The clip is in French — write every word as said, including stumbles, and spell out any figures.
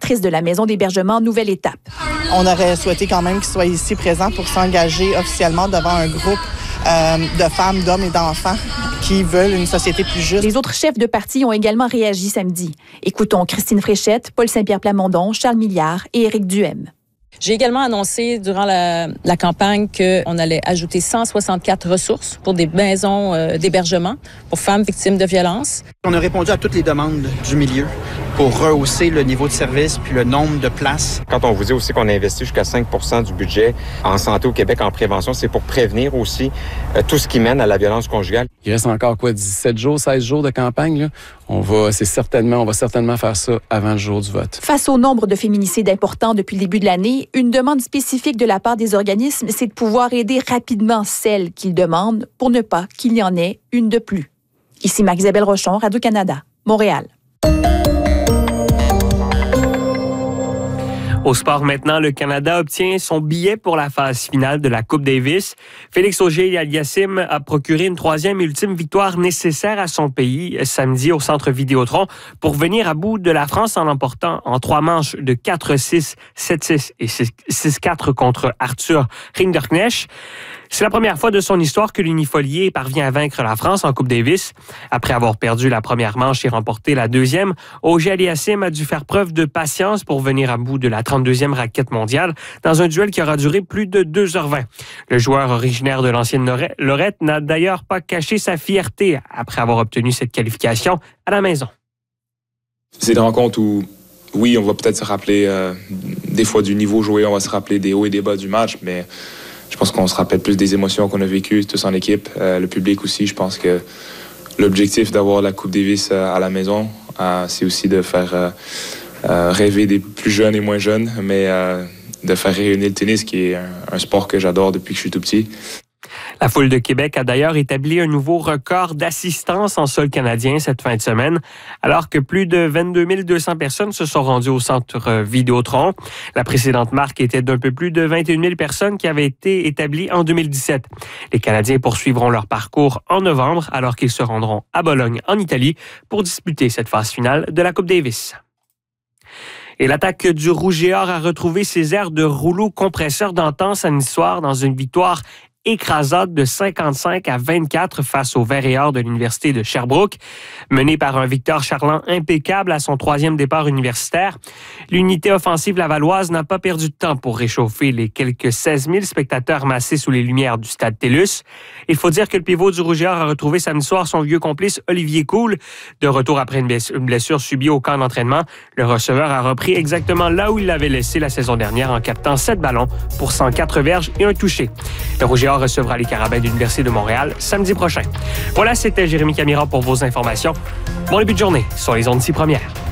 directrice de la maison d'hébergement Nouvelle Étape. On aurait souhaité quand même qu'ils soient ici présents pour s'engager officiellement devant un groupe euh, de femmes, d'hommes et d'enfants qui veulent une société plus juste. Les autres chefs de parti ont également réagi samedi. Écoutons Christine Fréchette, Paul Saint-Pierre Plamondon, Charles Milliard et Éric Duhem. J'ai également annoncé durant la, la campagne qu'on allait ajouter cent soixante-quatre ressources pour des maisons euh, d'hébergement pour femmes victimes de violences. On a répondu à toutes les demandes du milieu pour rehausser le niveau de service puis le nombre de places. Quand on vous dit aussi qu'on a investi jusqu'à cinq pour cent du budget en santé au Québec, en prévention, c'est pour prévenir aussi euh, tout ce qui mène à la violence conjugale. Il reste encore quoi, dix-sept jours, seize jours de campagne, là? On va, c'est certainement, on va certainement faire ça avant le jour du vote. Face au nombre de féminicides importants depuis le début de l'année, une demande spécifique de la part des organismes, c'est de pouvoir aider rapidement celles qu'ils demandent pour ne pas qu'il y en ait une de plus. Ici Marc-Isabelle Rochon, Radio-Canada, Montréal. Au sport maintenant, le Canada obtient son billet pour la phase finale de la Coupe Davis. Félix Auger-Aliassime a procuré une troisième et ultime victoire nécessaire à son pays samedi au Centre Vidéotron pour venir à bout de la France en l'emportant en trois manches de quatre six, sept six et six quatre contre Arthur Rinderknecht. C'est la première fois de son histoire que l'unifolié parvient à vaincre la France en Coupe Davis. Après avoir perdu la première manche et remporté la deuxième, Auger-Aliassime a dû faire preuve de patience pour venir à bout de la trente-deuxième raquette mondiale dans un duel qui aura duré plus de deux heures vingt. Le joueur originaire de l'ancienne Lorette n'a d'ailleurs pas caché sa fierté après avoir obtenu cette qualification à la maison. C'est des rencontres où, oui, on va peut-être se rappeler euh, des fois du niveau joué, on va se rappeler des hauts et des bas du match, mais je pense qu'on se rappelle plus des émotions qu'on a vécues tous en équipe. Euh, le public aussi, je pense que l'objectif d'avoir la Coupe Davis euh, à la maison, euh, c'est aussi de faire euh, euh, rêver des plus jeunes et moins jeunes, mais euh, de faire rayonner le tennis, qui est un, un sport que j'adore depuis que je suis tout petit. La foule de Québec a d'ailleurs établi un nouveau record d'assistance en sol canadien cette fin de semaine, alors que plus de vingt-deux mille deux cents personnes se sont rendues au Centre Vidéotron. La précédente marque était d'un peu plus de vingt et une mille personnes qui avaient été établies en deux mille dix-sept. Les Canadiens poursuivront leur parcours en novembre, alors qu'ils se rendront à Bologne, en Italie, pour disputer cette phase finale de la Coupe Davis. Et l'attaque du Rouge et Or a retrouvé ses airs de rouleau compresseur d'antan samedi soir dans une victoire écrasante de cinquante-cinq à vingt-quatre face au Vert et Or de l'Université de Sherbrooke. Mené par un Victor Charland impeccable à son troisième départ universitaire, l'unité offensive lavalloise n'a pas perdu de temps pour réchauffer les quelques seize mille spectateurs massés sous les lumières du stade TELUS. Il faut dire que le pivot du Rouge et Or a retrouvé samedi soir son vieux complice Olivier Coul. De retour après une blessure subie au camp d'entraînement, le receveur a repris exactement là où il l'avait laissé la saison dernière en captant sept ballons pour cent quatre verges et un touché. Le Rouge et Or recevra les Carabins de l'Université de Montréal samedi prochain. Voilà, c'était Jérémy Camira pour vos informations. Bon début de journée sur les ondes six premières.